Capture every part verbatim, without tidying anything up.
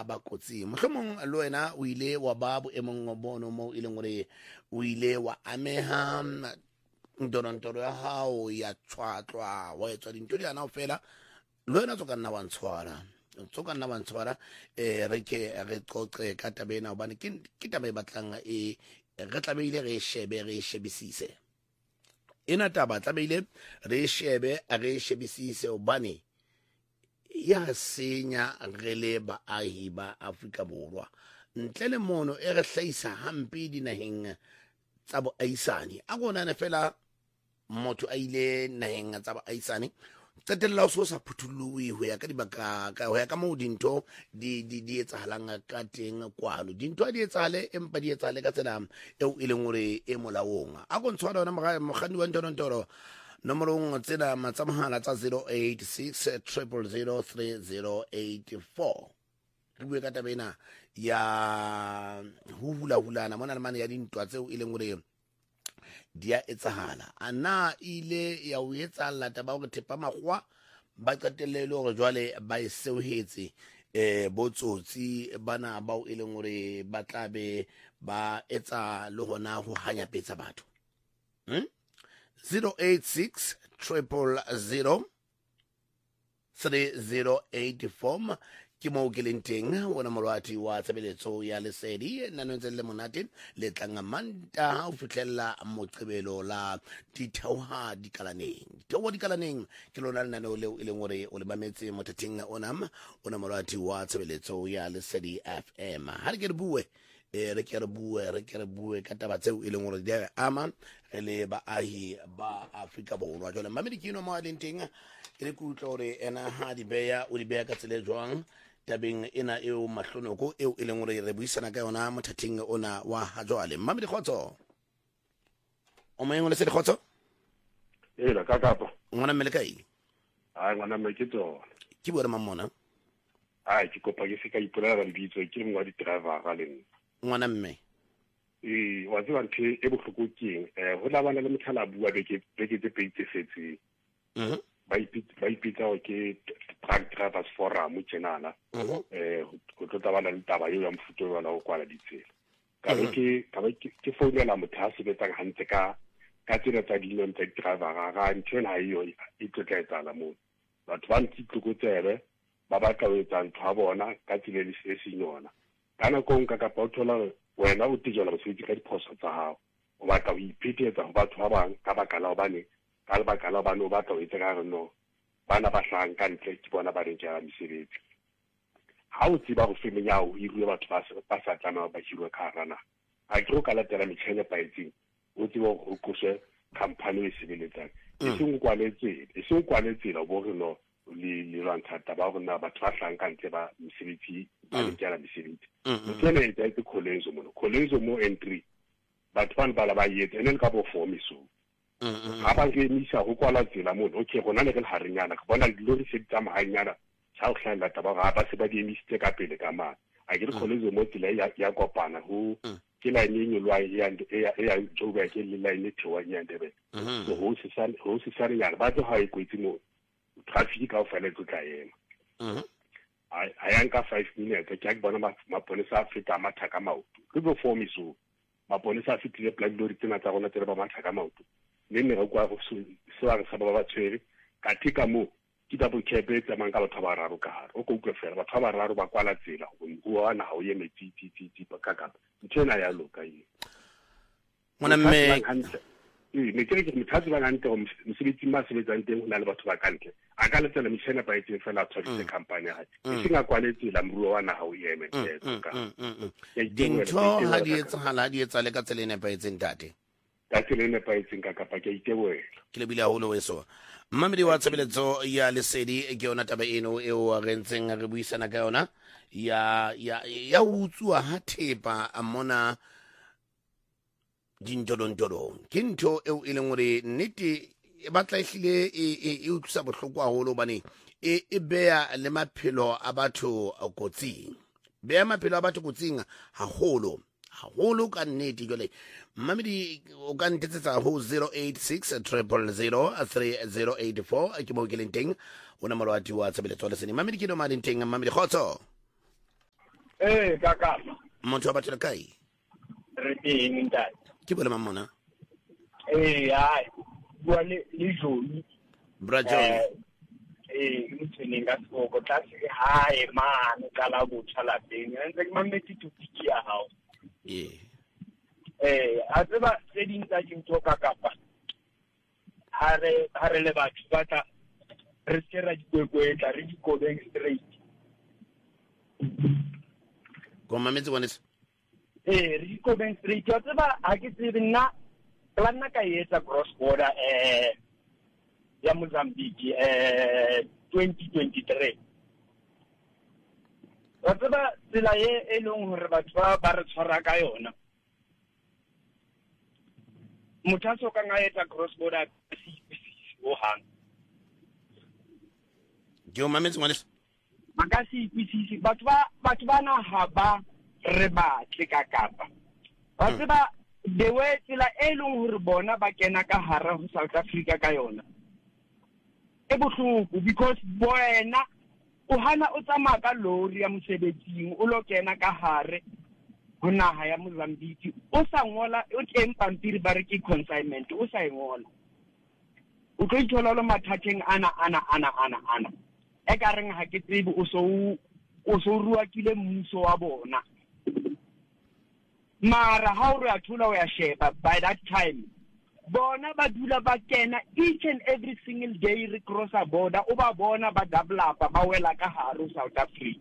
a ba kotsing mohlomong le wena o ile wa ba boemong wa bono mo e leng gore o ile wa ameha ntorontoro ya hao ya tshwatlwa wa etswa dintho di ana fela le wena tso ka nna wa ntshwara tso ka nna wa ntshwara eh re ke re qoqe ka tabena hobane ke ke taba e batlang e re tlabeile re shebe re shebisise ena taba tlabeile re shebe re shebisise hobane ya senya re le baahi ba Afrika Borwa ntle le mono e re hlaisa hampe dinaheng tsa boaisane a gona ne fela motho a ile naheng tsa boaisane tsetella o so sa phutulluwe ho ya ka dibaka ka ho ya ka mo dintho di di di etsahalang ka teng kwalo dintho di etsahale empa di etsahale ka tsela eo e leng hore e molaong a go ntshwara ona mogandi wa ntonontoro nomorong tsena matsamahala tsa zero eight six triple zero three zero eight four re bue ka tabena ya hula hulana mona le mane ya dintwa tseo e leng hore dia etsahala ana ile ya o etsalla taba go thepa magwa ba qetellele gore jwale ba iseuhetse eh botsotsi bana ba o e leng hore ba tlabe ba etsa le hona ho hanya petsa batho hm zero eight six triple zero three zero eight four ke mo ke lenteng wona molwati wa tsebeletso ya lesedi nna ntse le monate le tlanga manta ho fitlhella moqebelo la ditauha dikalaneng ditauha dikalaneng ke lona lena le o le ngore o le mametse mothating onam ona molwati wa tsebeletso ya lesedi F M ha re ke re bue e re ke re bue re ke re bue ka taba tseo e leng gore di ama re le baahi ba Afrika Borwa jole mamedi ke no mo lenteng e re kutlo re ena ha di beya o di beya ka tsele jwang tabeng ena eo mahlonoko eo e leng gore re buisana ka yona mothating ona wa ha jwale mamedi khotso o mo engole se di khotso e la ka kapa ngwana mmele kai ai ngwana mme ke to ke bua re mamona ai ke kopa ke se ka ipolela ga lebitso ke mongwa di driver ga leng ngwana mme e wa tswa nthe e bohloko keng eh ho la bana le mothala bua beke beke tse peitse setse mhm ba ipitsa ba ipitsa ke truck drivers forum tjenana mhm eh go tlotla bana le taba yo ya mfuto yona go kwala ditsela ka be ke ka be ke founela motho a sebetsang hantle ka ka tsela tsa dilo tsa driver ga ga ntshela hiyo e tlotla etsala mo batho ba ntse tlokotsebe ba ba ka o etsa ntho a bona ka tsela le se senyona kana ko nka ka pothola wena o tijela bosebetsi ka diphoso tsa hao o batla o iphetetsa go batho ba bang ka bakala bane ka bakala bane o batla o etsa ka re no bana ba hlang ka ntle ke bona ba reng ja mesebetsi ha o tsiba go femenya o hirwe batho ba ba sa tlana ba hirwe ka rana a ke go ka latela metšhene paetseng o tsiba go kose company e sebeletsang e seng kwaletse e seng kwaletse la bo re no le le rantata ba bona batho ba hlang ka ntle ba mesebetsi ba reng ja mesebetsi tsene e tsa kholenzo mo kholenzo mo entry batho ba ba la ba yetse ene ka bo formiso ha ba ke misa go kwala tsela mo okay gona le ke harinyana ke bona dilori se tsa mahanyana sa go hlanga taba ga ba se ba di emisitse ka pele ka ma a ke re kholenzo mo tsela ya ya kopana ho ke la nyenyo lwa ya ya ya joba ke le la ine thewa nyande be so ho se sa ho se sa ya ba tlo ha e kwetse mo traffic ka o fela go ka yena mhm ai ayanka five minutes ke ke bona maponesa Afrika mathaka maoto ke bo formiso maponesa a fitile black lorry tsena tsa rona tsere ba mathaka maoto le ne re kwa go se ba re sa ba ba tshwere ka tika mo ke double cab e tsamang ka batho ba raro ka hare o go utlwe fela batho ba raro ba kwala tsela go bua na ha o ye metsi ti ti ti ba ka ka ntshena ya loka ye mona mme e me ke ke mothatsi ba nante go mosebetsi ma sebetsang teng na le batho ba kantle a ka letela metšhene ba etse fela tshware company ha e singa kwaletse la mruo wa na ha o yeme ka dintho ha di etsahala di etsa le ka tselene ba etseng tate ka tselene ba etseng ka kapa ke iteboela ke le bile haholo weso mmamedi wa tsebeletso ya lesedi ke yona taba eno eo re ntseng re buisana ka yona ya ya ya utswa ha thepa amona dintodontodo ke ntho eo e leng gore nnete e batla ehlile e utlwisa bohloko haholo bane e e beya le maphelo a batho kotsing beya maphelo a batho kotsing haholo haholo ka nnete jole mmamedi o ka ntetsetsa ho zero eight six triple zero three zero eight four ke mo ke leng teng ona molwati wa tsebeletso le sene mmamedi ke no maleng teng mmamedi khotso Eh kaka. Motho wa batho kae? Re teng ntate. Ke bole mamona. Eh hai. Bua le le joli. Brajoni. Eh mtsene nga soko tlase hae man ka la botsa la teng. Ntse ke mametse tupiki ya hao. Yeah. Eh a tseba tse ding tsa dintho ka kapa. Hare hare le batho ba tla re tsera dikwekwe re di kobeng straight. Go mametse bona. Eh re di kobeng straight. Ya tseba ha ke tsebe nna la nna ka etsa cross border eh ya Mozambique eh twenty twenty-three. Wa tseba tsela ye e leng hore batho ba ba re tshwara ka yona. Motho a soka nga etsa cross border o hang. Ke o mametse bona. Maka si ikwisisi batho ba batho ba na ha ba re ba tle ka kapa. Wa tseba the way tsela e leng hore bona ba kena ka hara ho South Africa ka yona. E bohloko because bona o hana o tsamaya ka lori ya mosebetsing o lo kena ka hare ho naha ya Mozambique o sa ngola o teng pampiri ba re ke consignment o sa ngola o tlo ithola lo mathateng ana ana ana ana ana e ka reng ha ke tsebe o so o so ruwa kile mmuso wa bona mara ha o re a thula o ya sheba by that time bona ba dula ba kena each and every single day re cross a border o ba bona ba double up ba wela ka hare South Africa.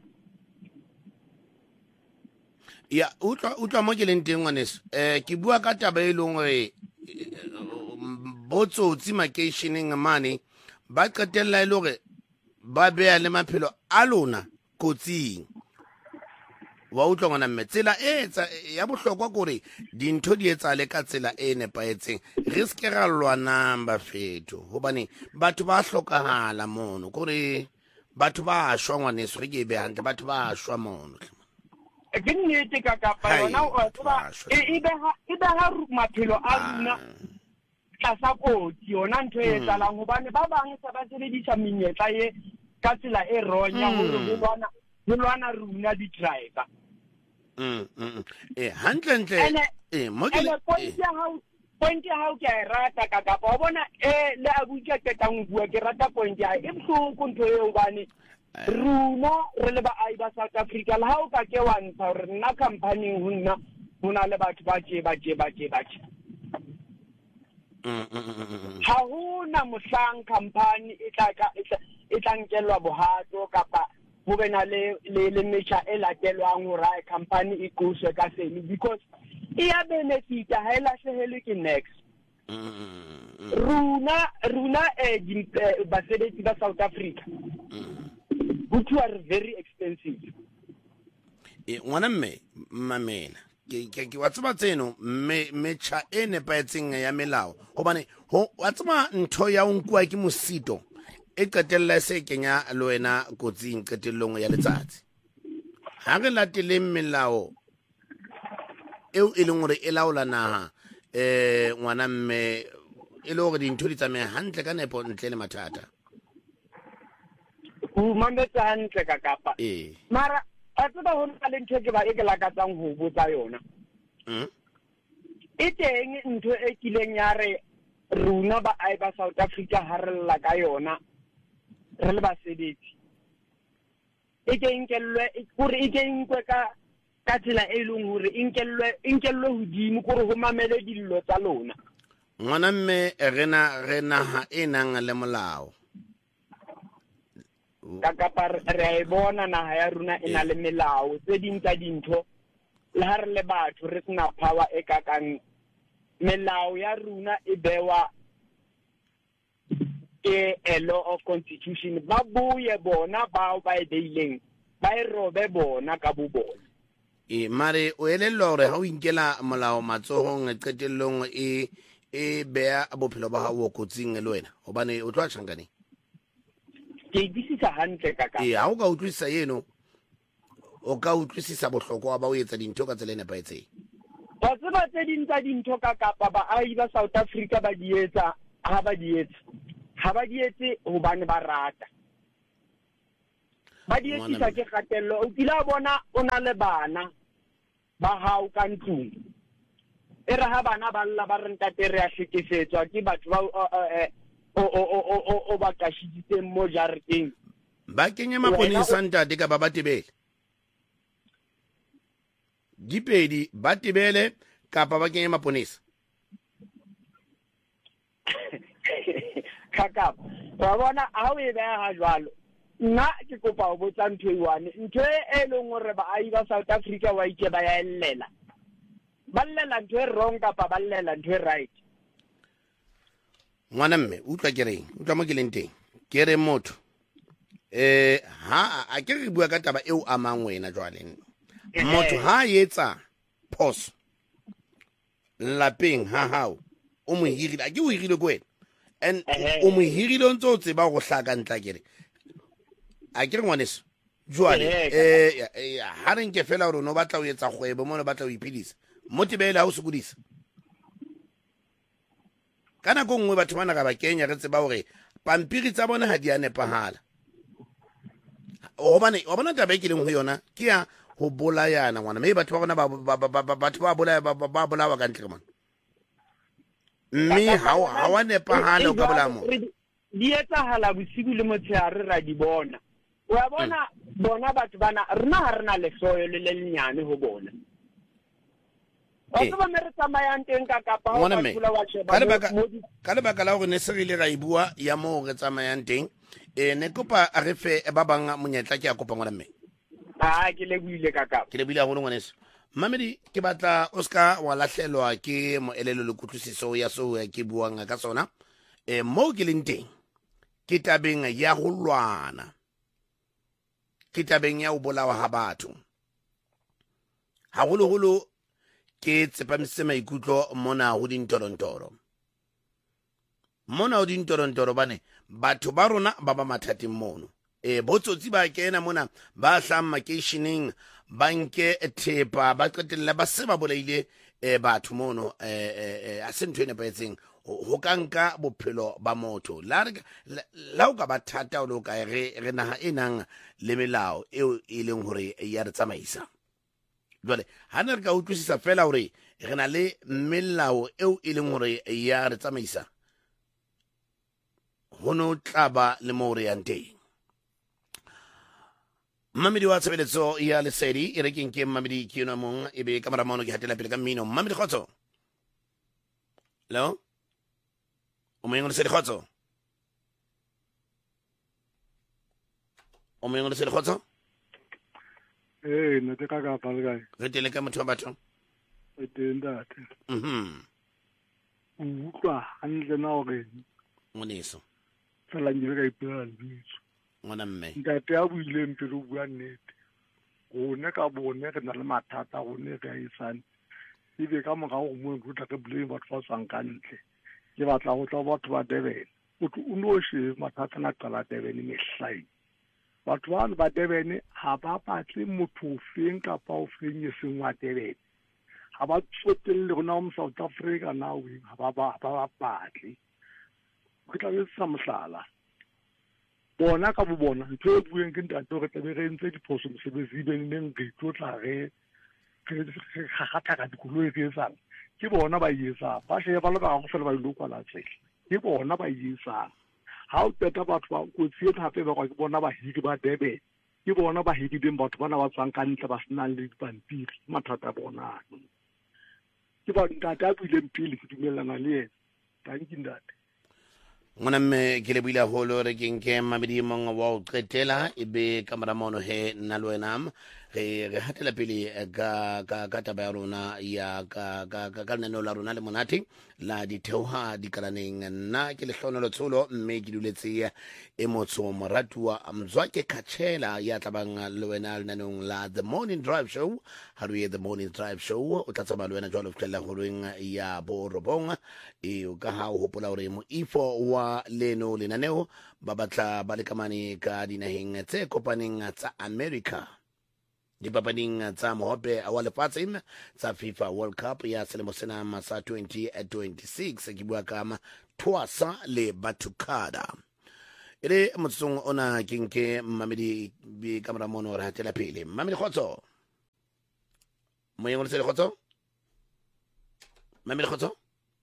Ya utwa utwa mo ke leng teng ngwaneso eh ke bua ka taba e leng hore botsotsi makeisheneng mane ba qetella ile hore ba bea le maphelo a lona kotsing wa utlwa ngwana mme tsela e etsa ya bohlokwa gore dintho di etsa le ka tsela e nepaetseng re ske ra lwana ba fetho hobane batho ba hlokahala mono gore batho ba shwa ngwaneso re ke be hantle batho ba shwa mono ke nnete ka kapa yona o tsaba e be ha e be ha maphelo a runa ka sa kotsi yona ntho e tsalang hobane ba bang se ba sebedisa menyetla ye ka tsela e ronya hore ho lwana ho lwana runa di driver mm mm eh hantle ntle eh mo ke le point ya hao point ya hao ke a rata ka kapa o bona eh le a butsa ketang bua ke rata point ya e bohloko ntho e hobane runa re le ba ai ba South Africa la ha o ka ke wa ntsha hore nna company ho nna hona le batho ba tje ba tje ba tje ba tje mm mm ha hona mohlang company e tla ka e tla nkelwa bohato kapa ho bena le le metjha e latelwang hore ai company e qoswe ka seni because e ya benefit ha e lahlehelwe ke next runa runa eh basebetsi ba South Africa which are very expensive e ngwana mme mamela ke ke wa tsaba tseno me metjha e nepaetseng ya melao hobane ho wa tsaba ntho ya unkwa ke mosito e qetella se kenya le wena kotsing qetellong ya letsatsi ha re latele melao eo e leng hore e laola naha eh ngwana mme e le hore dintho di tsamaya hantle ka nepo ntle le mathata o mametsa hantle ka kapa eh mara a tseba ho nna le ntho ke ba e ke lakatsang ho botsa yona mm e teng ntho e kileng ya re runa ba ai ba South Africa ha re lla ka yona re le ba sebetsi e ke inkellwe hore e ke inkwe ka ka tsela e leng hore inkellwe inkellwe hodimo gore ho mamele dillo tsa lona ngwana mme rena rena ha enang le molao ka kapa re e bona naha ya runa e na le melao tse ding tsa dintho le ha re le batho re sena power e ka kang melao ya runa e bewa ke a law of constitution ba buye bona bao ba e beileng ba e robe bona ka bo bona e mare o elellwa hore ha o inkela molao matsohong e qetellong e e bea bophelo ba hao kotsing le wena hobane o tloa tshangane ke disisa hantle ka ka e ha o ka utlwisisa yeno o ka utlwisisa bohlokwa ba o etsa dintho ka tsela e nepaetseng ba tseba tse ding tsa dintho ka kapa ba ai ba South Africa ba di etsa ha ba di etsa ha ba di etse hobane ba rata ba di etisa ke kgatello o kila bona o na le bana ba hao ka ntlong e re ha bana ba lla ba re ntate re a hlekefetswa ke batho ba o o o o ba kashitseng mo jareteng ba kenye maponisa ntate ka ba ba tebele dipedi ba tebele kapa ba kenye maponisa kaka wa bona ha o e beha ha jwalo nna ke kopa ho botsa ntho e one ntho e leng hore ba ai ba South Africa wa ike ba ya ellela ba llela ntho e wrong kapa ba llela ntho e right ngwana mme utlwa ke reng utlwa mo ke leng teng ke re motho eh ha a ke re bua ka taba eo a mang wena jwale motho ha etsa phoso lapeng ha hao o mo hirile a ke o hirile ko wena and o mo hirile o ntse o tseba go hlaka ntla kere a ke re ngwaneso jwale eh ha re nke fela hore no batla o etsa kgwebo mo no batla o iphedisa mo tebele ha o sokodisa kana go ngwe batho bana ga ba kenya re tseba hore pampiri tsa bona ha di a nepahala o bane o bona taba e ke leng ho yona ke ya ho bolayana ngwana mme batho ba bona ba batho ba bolaya ba bolawa ka ntle mona mme ha ha wa nepahala o ka bola mo di etsahala bosibu le motshehare ra di bona wa bona bona batho bana rena ha rena le hloyo le le lenyane ho bona wa ba mere tsamayang teng ka kapa ho ba pula wa sheba ka le baka la hore ne se re ile ra ibua ya mo re tsamayang teng e ne kopa a re fe ba bang monyetla ke a kopa ngwana mme ha ke le buile ka kapa ke le buile haholo ngwaneso mamedi ke batla o ska wa lahlelwa ke moelelo le kutlwisiso ya so ya ke buang ka sona e mo ke leng teng ke tabeng ya ho lwana ke tabeng ya ho bolawa ha batho haholo holo ke tsepamisitse maikutlo mona ho dintorontoro mona ho dintorontoro bane batho ba rona ba ba mathateng mono e botsotsi ba kena mona ba hlang makeisheneng ba nke thepa ba qetella ba se ba bolaile e batho mono e a se ntho e nepahetseng ho ka nka bophelo ba motho la la o ka ba thata o lo ka re re naha e nang le melao eo e leng hore ya re tsamaisa jwale ha ne re ka utlwisisa fela hore re na le melao eo e leng hore ya re tsamaisa ho no tlaba le mo re yang teng mamedi wa tshebeletso ya lesedi e re keng ke mamedi ke yona mong e be kamera mono ke hatela pele ka mmino mamedi khotso lo o mo yengole sedi khotso o mo yengole sedi khotso eh ne te ka ka pa le kae re tele ka motho wa batho e teng ntate mhm o utlwa hantle na hore moneso fela nyile ka ipela lebitso ngwana mme ntate ya buile mpelo o bua nnete gone ka bone re na le mathata gone re a isane ebe ka morao go mo go tla ke blame batho ba tswang ka ntle ke batla go tla batho ba Durban o tlo o no she mathata na qala Durban mehlai batho ba ba Durban ha ba batle motho ofeng kapa ofeng e seng wa Durban ha ba tsotelle rona mo South Africa now ha ba ba ba batle ke tla le sa mohlala bona ka bo bona ntho e bueng ke ntate re tla be re ntse diphoso mosebetsi be neng re tlotla re re khatha ka dikoloi re tsang ke bona ba yesa ba she ba le ba go fela ba ile kwala tsela ke bona ba yesa ha o teta batho ba go tsiye hape ba go bona ba hidi ba Durban ke bona ba hidi ding batho bana ba tsang ka ntle ba sena le dipampiri mathata bona ke ba ntate a buile mpile ke dumelana le yena thank you ntate ngwana mme ke le buile holo re keng ke mamedi mong wa o qetela e be kamera mono he nna le wena re re hatela pele ka ka ka taba ya rona ya ka ka ka neno la rona le monate la ditheoha dikalaneng nna ke le hlonelo tsholo mme ke duletse e motso moratua mzwake khatshela ya tlabang le wena le nanong la The Morning Drive Show ha re The Morning Drive Show o tla tsama le wena jwalo fela go reng ya bo robonga e o ka ha o hopola hore mo ifo wa leno lenaneo ba batla ba le kamane ka dinaheng tse kopaneng tsa America dipapading tsa mohope wa lefatsheng tsa FIFA World Cup ya selemo sena sa twenty twenty-six ke bua ka Twasa le Batukada ere motsong ona kenke mamedi bi kamera mono re hatela pele mamedi khotso moyeng o le khotso mamedi khotso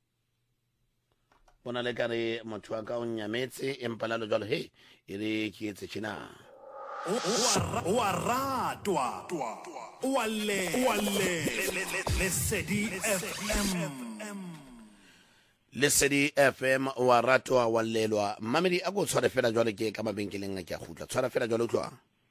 bona le kare motho wa ka o nyametse empala lo jalo he ere ke etse china wa ratwa wa le wa le Lesedi F M Lesedi F M wa ratwa wa lelwa mamedi a go tshwara fela jwale ke ka mabenkeleng a ke a gutla tshwara fela jwale o tlwa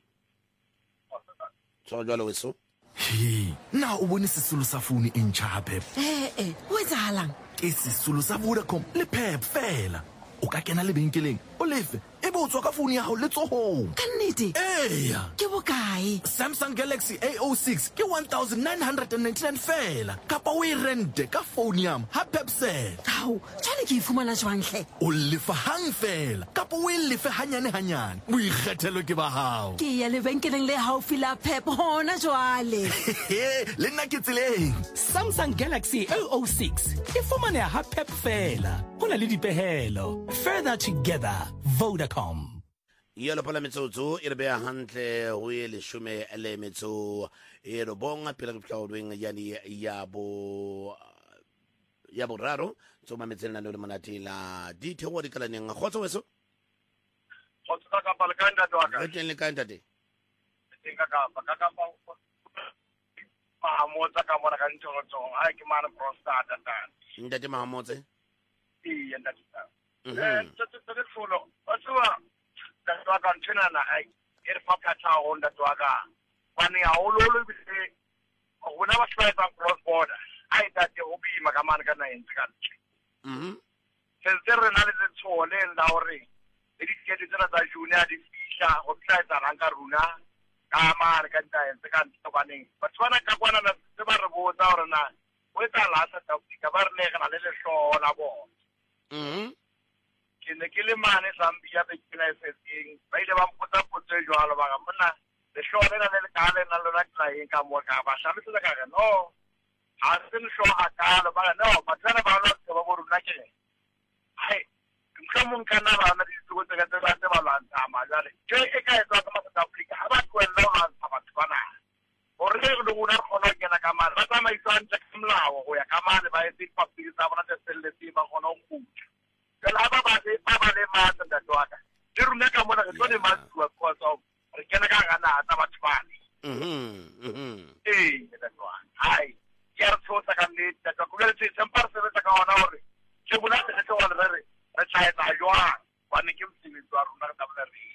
tshwara jwale weso he na o bone sesolo sa phone e ntšha gape eh eh o etsahalang ke sesolo sa Vodacom le Pep fela o ka kena lebenkeleng o lefe e bo tswa ka phone ya gago le tsohong ka nnete eya ke bokae Samsung Galaxy A O six ke one thousand nine hundred ninety-nine fela kapa o e rente ka phone yam ha Pep set ao tshwane ke e fumana jwang hle o lefa hang fela kapa o e lefe hanyane hanyane boikgethelo ke ba hao ke ya lebenkeleng le haufi la Pep hona jwale le nna ke tseleng Samsung Galaxy A O six e fumana ha Pep fela go na le dipehelo further together Vodacom yelo pala metsotso e re bea hantle ho e lesome le metso e re bonga pela ke tlaodweng yani ya bo ya bo raro so mametsena le monate la dithe go di kala neng khotso weso khotso ka pala ka nda twa ka e teng le ka ntate tinga ka ba ka ka ba pa mo tsa ka mona ka ntho tso ha ke mana prostate tan ntate mahamotse e ya ntate mhm eh tso tso fulo o tswa twa ka ntshena na ai e re fa phatha ho nda twa ka bane ya o lo lo bi go na ba tsa ba cross border ai ta te o bi makamana ka na entse ka mhm se re na le tsone nda hore e di ke di tsena tsa junior di fihla go tla tsa ranka runa ka mane ka nta entse ka ntse baneng ba tswana ka kwana na se ba re botsa hore na o etsa la sa ta ka ba re ne ga le le hlola bo mhm ke ne ke le mane Zambia be ke na setseng ba ile ba mpotsa potso e jwalo ba ga mona le hlola na le ka le na lona tla eng ka mo ka ba shamitse ka ga no ha se le hlola ka lo ba no ba tsana ba lo ba bo runa ke hai ka mo ka na ba na di tsugo tsa tsa ba tsa ba lanta ma jale ke e ka etsa ka South Africa ha ba kwela lo lanta ba tswana gore le go bona gona ke na ka mane ba tsa maitswana tsa mlao go ya ka mane ba e tsi papiri tsa bona tsa selle tsi ba gona go kutla la ba ba le ba ba le matsa nda twaka le runa ka mona re tsone matsuwa kwa tsa re kena ka gana tsa batho bane mhm mhm eh nda twaka hai ya re tsotsa ka mme tsa go le tse sempa se re tsa ka ona hore ke bona se tsa ona re re tsaya tsa jwa bane ke mtsimi tswa runa ka bla re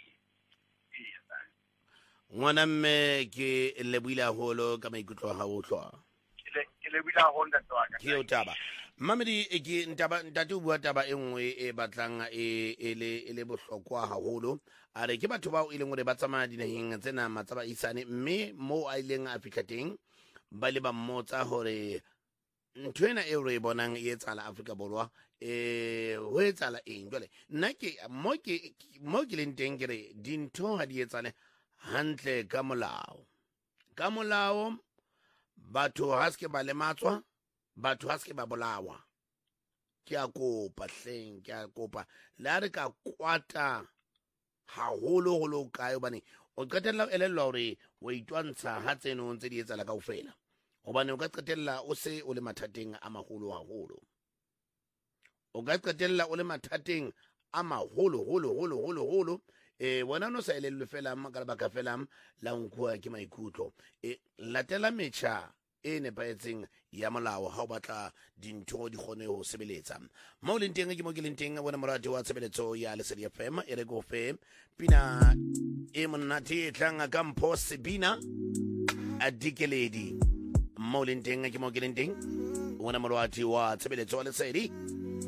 ngwana mme ke lebuile haholo ka maikutlo ga o tlwa ke ke lebuile haholo nda twaka ke o taba mamedi e ke ntaba ntate o bua taba e nngwe e batlang e ele ele bohlokwa haholo a re ke batho bao e leng gore ba tsamaya dinaheng tsena matsaba isane mme mo a ileng a fihla teng ba le ba mmotsa hore ntho ena e re bonang e etsala Afrika Borwa e ho etsala eng jwale nna ke mo ke mo ke leng teng ke re dintho ha di etsane hantle ka molao ka molao batho ha se ba le matswa batho ha se ba bolawa ke a kopa hleng ke a kopa la re ka kwata haholo holo kae bane o qetella elellwa hore o itwantsha ha tseno ntse di etsala kaofela hobane o ka qetella o se o le mathateng a maholo haholo o ka qetella o le mathateng a maholo holo holo holo holo e bona no sa elellwe fela ka lebaka fela la nkua ke maikutlo e latela metjha e nepaetseng ya molao ha o batla dintho di kgone ho sebeletsa mo le nteng ke mo ke le nteng bona morati wa tshebeletso ya Lesedi F M e re go fe pina e monate tlanga ka mpho sebina a dikeledi mo le nteng ke mo ke le nteng bona morati wa tshebeletso ya Lesedi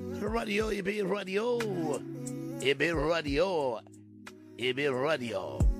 radio e be radio e be radio e be radio